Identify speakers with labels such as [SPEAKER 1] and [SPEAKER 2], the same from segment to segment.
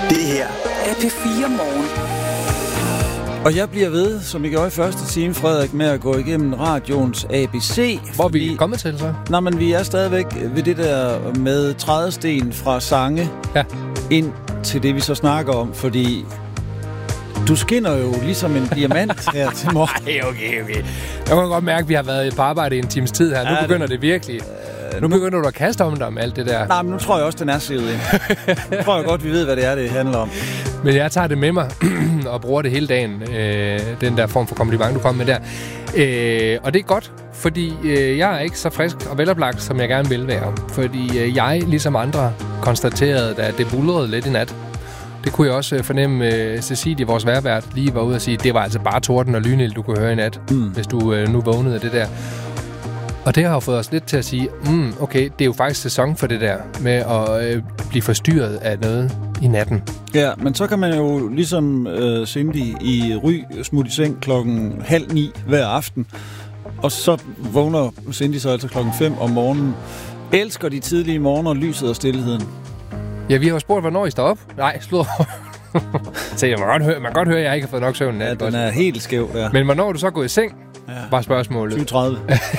[SPEAKER 1] Det her er P4 Morgen.
[SPEAKER 2] Og jeg bliver ved, som I gjorde i første time, Frederik, med at gå igennem radioens ABC.
[SPEAKER 3] Hvor er vi kommet til, så?
[SPEAKER 2] Nå, men vi er stadigvæk ved det der med trædesten fra sange ind til det, vi så snakker om, fordi du skinner jo ligesom en diamant her til morgen.
[SPEAKER 3] Ej, okay. Jeg kan godt mærke, at vi har været på arbejde i en times tid her. Nu begynder det virkelig. Nu begynder du at kaste om dig om alt det der.
[SPEAKER 2] Nej, men nu tror jeg også, den er sivet ind. Nu tror jeg godt, vi ved, hvad det er, det handler om.
[SPEAKER 3] Men jeg tager det med mig og bruger det hele dagen. Den der form for kompliment, du kom med der. Og det er godt, fordi jeg er ikke så frisk og veloplagt, som jeg gerne vil være. Fordi jeg, ligesom andre, konstaterede, at det buldrede lidt i nat. Det kunne jeg også fornemme, Cecilie, vores vejrvært, lige var ude og sige, at det var altså bare torden og lynild, du kunne høre i nat, hvis du nu vågnede af det der. Og det har jo fået os lidt til at sige, okay, det er jo faktisk sæson for det der, med at blive forstyrret af noget i natten.
[SPEAKER 2] Ja, men så kan man jo ligesom Cindy i Ry smutte i seng 8:30 hver aften, og så vågner Cindy så altså 5:00 om morgenen. Elsker de tidlige morgener, lyset og stillheden. Ja,
[SPEAKER 3] vi har jo spurgt, hvornår I står op. Nej, slå. Så man kan godt høre, at jeg ikke har fået nok søvn i nat.
[SPEAKER 2] Ja, den er helt skæv der.
[SPEAKER 3] Men hvornår er du så gået i seng? Var spørgsmålet.
[SPEAKER 2] 20:30.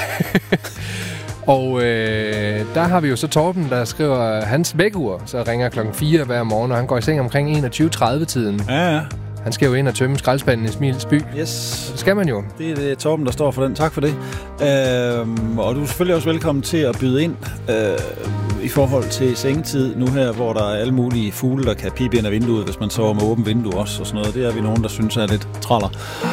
[SPEAKER 3] Og der har vi jo så Torben, der skriver hans vækkeur, så ringer 4:00 hver morgen, og han går i seng omkring 21:30-tiden.
[SPEAKER 2] Ja.
[SPEAKER 3] Han skal jo ind og tømme skraldespanden i Smils by.
[SPEAKER 2] Yes.
[SPEAKER 3] Det skal man jo.
[SPEAKER 2] Det er det Torben, der står for den. Tak for det. Og du er selvfølgelig også velkommen til at byde ind i forhold til sengetid nu her, hvor der er alle mulige fugle, der kan pipe ind af vinduet, hvis man sover med åbent vindue også og sådan noget. Det er vi nogen, der synes er lidt traller.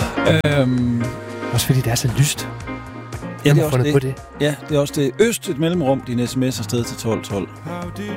[SPEAKER 3] Også fordi det er så lyst.
[SPEAKER 2] Ja, det er også det. Ja, det er også det. Øst et mellemrum, din sms afsted til 12:12.